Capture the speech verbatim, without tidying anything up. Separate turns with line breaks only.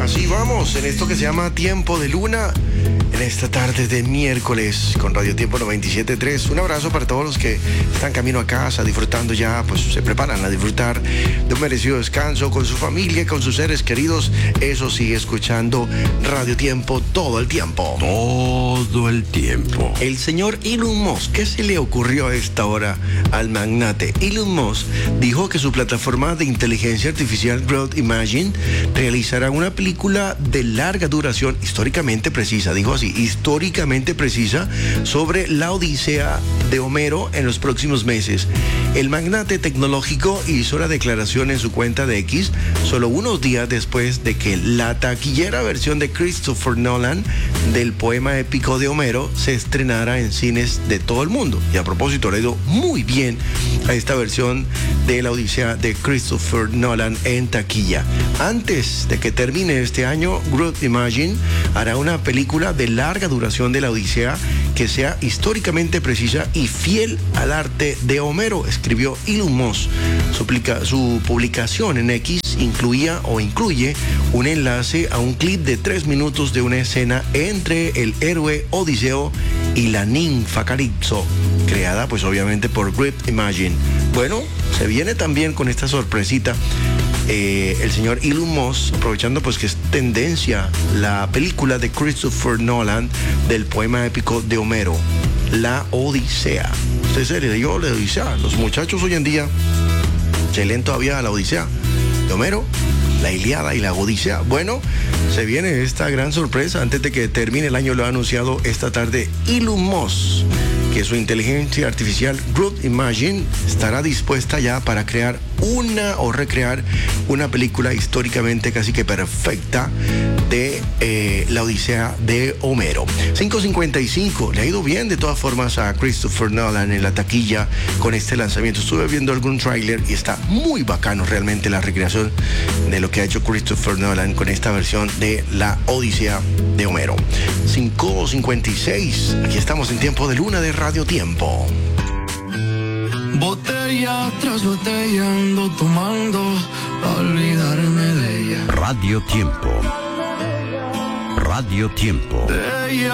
Así vamos en esto que se llama Tiempo de Luna, en esta tarde de miércoles con Radio Tiempo noventa y siete punto tres. Un abrazo para todos los que están camino a casa, disfrutando ya, pues se preparan a disfrutar de un merecido descanso con su familia, con sus seres queridos. Eso sí, escuchando Radio Tiempo todo el tiempo.
Todo el tiempo.
El señor Elon Musk, ¿qué se le ocurrió a esta hora al magnate? Elon Musk dijo que su plataforma de inteligencia artificial Growth Imagine realizará una película de larga duración, históricamente precisa, dijo así, históricamente precisa, sobre la Odisea de Homero en los próximos meses. El magnate tecnológico hizo la declaración en su cuenta de X solo unos días después de que la taquillera versión de Christopher Nolan del poema épico de Homero se estrenara en cines de todo el mundo. Y a propósito, le ha ido muy bien a esta versión de la Odisea de Christopher Nolan en taquilla. Antes de que termine este año, Growth Imagine hará una película de larga duración de la Odisea que sea históricamente precisa y fiel al arte de Homero, escribió Elon Musk. Su, plica, su publicación en X incluía o incluye un enlace a un clip de tres minutos de una escena entre el héroe Odiseo y la ninfa Calipso, creada pues obviamente por Growth Imagine. Bueno, se viene también con esta sorpresita eh, el señor Elon Musk, aprovechando pues que es tendencia la película de Christopher Nolan del poema épico de Homero, La Odisea. Usted se le dio la Odisea. Los muchachos hoy en día se leen todavía a la Odisea de Homero, la Ilíada y la Odisea. Bueno, se viene esta gran sorpresa. Antes de que termine el año, lo ha anunciado esta tarde Elon Musk, que su inteligencia artificial Growth Imagine estará dispuesta ya para crear una o recrear una película históricamente casi que perfecta de eh, la Odisea de Homero. cinco cincuenta y cinco, le ha ido bien de todas formas a Christopher Nolan en la taquilla con este lanzamiento. Estuve viendo algún tráiler y está muy bacano realmente la recreación de lo que ha hecho Christopher Nolan con esta versión de la Odisea de Homero. cinco cincuenta y seis, aquí estamos en Tiempo de Luna de Radio Tiempo.
Botella tras botella ando tomando para olvidarme de ella.
Radio Tiempo. Radio Tiempo.